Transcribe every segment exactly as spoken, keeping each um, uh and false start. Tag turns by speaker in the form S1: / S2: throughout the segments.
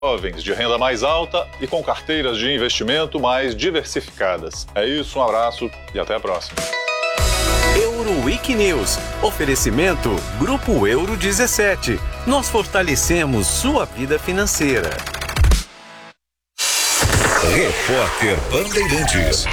S1: jovens de renda mais alta e com carteiras de investimento mais diversificadas. É isso, um abraço e até a próxima.
S2: Euroweek News. Oferecimento Grupo Euro dezessete. Nós fortalecemos sua vida financeira.
S3: Repórter Bandeirantes.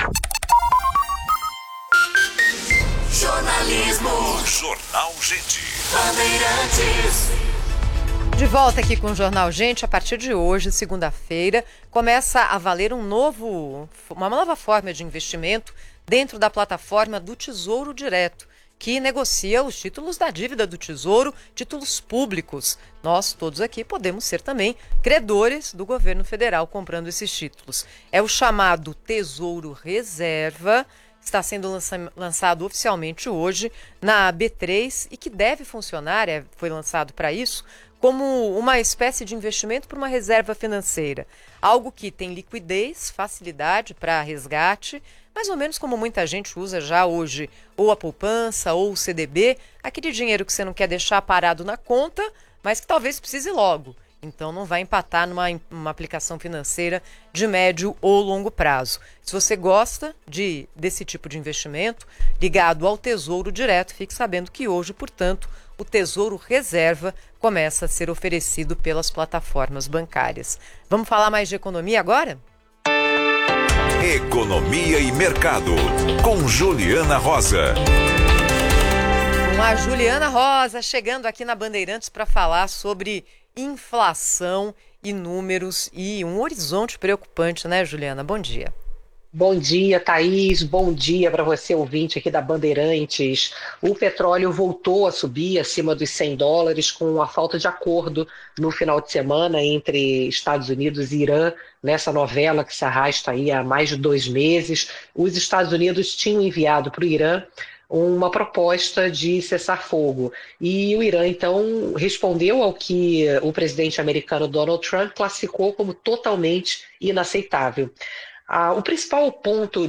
S4: Jornalismo.
S3: Jornal Gente.
S4: Bandeirantes.
S5: De volta aqui com o Jornal Gente, a partir de hoje, segunda-feira, começa a valer um novo, uma nova forma de investimento dentro da plataforma do Tesouro Direto, que negocia os títulos da dívida do Tesouro, títulos públicos. Nós, todos aqui, podemos ser também credores do governo federal comprando esses títulos. É o chamado Tesouro Reserva, está sendo lança, lançado oficialmente hoje na B três e que deve funcionar, é, foi lançado para isso, como uma espécie de investimento para uma reserva financeira. Algo que tem liquidez, facilidade para resgate, mais ou menos como muita gente usa já hoje, ou a poupança, ou o C D B, aquele dinheiro que você não quer deixar parado na conta, mas que talvez precise logo. Então não vai empatar numa uma aplicação financeira de médio ou longo prazo. Se você gosta de, desse tipo de investimento ligado ao Tesouro Direto, fique sabendo que hoje, portanto, o Tesouro Reserva começa a ser oferecido pelas plataformas bancárias. Vamos falar mais de economia agora?
S3: Economia e Mercado, com Juliana Rosa.
S5: Com a Juliana Rosa, chegando aqui na Bandeirantes para falar sobre inflação e números e um horizonte preocupante, né, Juliana? Bom dia.
S6: Bom dia, Thaís. Bom dia para você, ouvinte aqui da Bandeirantes. O petróleo voltou a subir acima dos cem dólares com a falta de acordo no final de semana entre Estados Unidos e Irã, nessa novela que se arrasta aí há mais de dois meses. Os Estados Unidos tinham enviado para o Irã uma proposta de cessar-fogo. E o Irã, então, respondeu ao que o presidente americano Donald Trump classificou como totalmente inaceitável. Ah, o principal ponto